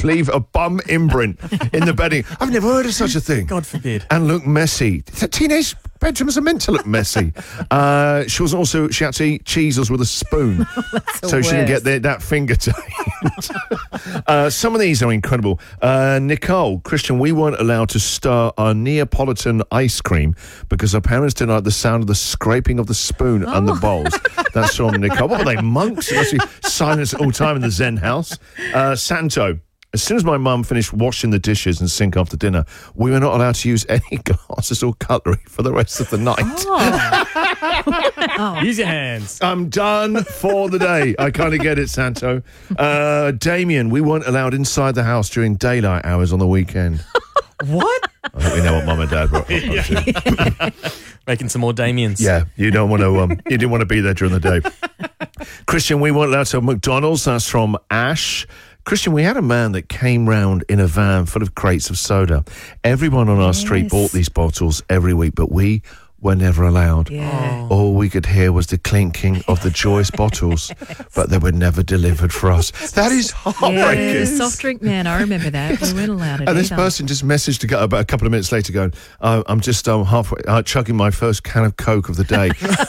leave a bum imprint in the bedding. I've never heard of such a thing. God forbid. And look messy. Teenage bedrooms are meant to look messy. She had to eat Cheezels with a spoon, so she didn't get that finger taste. Some of these are incredible. Nicole, Christian, we weren't allowed to stir our Neapolitan ice cream because our parents didn't like the sound of the scraping of the spoon and the bowls. That's from Nicole. What were they, monks? It must be silence all the time in the Zen house. Santo. As soon as my mum finished washing the dishes and sink after dinner, we were not allowed to use any glasses or cutlery for the rest of the night. Use your hands. I'm done for the day. I kind of get it, Santo. Damien, we weren't allowed inside the house during daylight hours on the weekend. What? I think we know what Mum and Dad were. Making some more Damiens. Yeah, you don't want to. You didn't want to be there during the day. Christian, we weren't allowed to have McDonald's. That's from Ash. Christian, we had a man that came round in a van full of crates of soda. Everyone on our street bought these bottles every week, but we were never allowed. Yeah. All we could hear was the clinking of the Joyce bottles, but they were never delivered for us. That is heartbreaking. Yeah, the soft drink man, I remember that. We weren't allowed it. And this person just messaged about a couple of minutes later going, I'm just halfway chugging my first can of Coke of the day.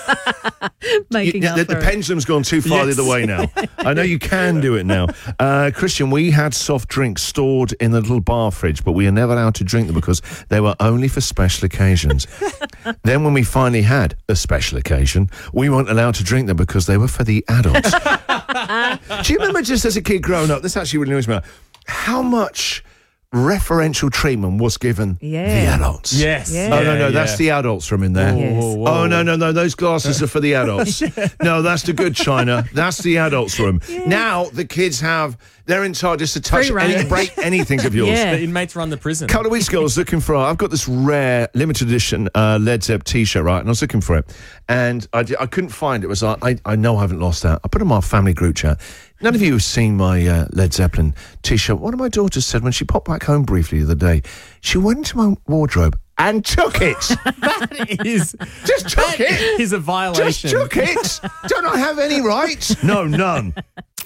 The pendulum's gone too far the other way now. I know you can do it now. Christian, we had soft drinks stored in the little bar fridge, but we were never allowed to drink them because they were only for special occasions. Then when we finally had a special occasion, we weren't allowed to drink them because they were for the adults. Do you remember just as a kid growing up, this actually really annoys me, how much referential treatment was given the adults? Yes. Yeah. Oh, no, that's the adults from in there. Yes. Oh, no, those glasses are for the adults. No, that's the good china. That's the adults room. Now the kids they're entitled just to touch break anything of yours. Yeah. The inmates run the prison. A couple of weeks ago, I was looking for. I've got this rare limited edition Led Zepp T-shirt, right? And I was looking for it, and I couldn't find it. It was like, I know I haven't lost that. I put it in my family group chat. None of you have seen my Led Zeppelin T-shirt. One of my daughters said when she popped back home briefly the other day, she went into my wardrobe and took it. That is Just took it. is a violation. Just took it. Don't I have any rights? No, none.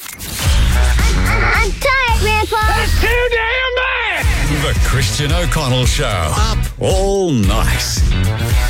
I'm tired, Grandpa. That's too damn bad! The Christian O'Connell Show. Up all night.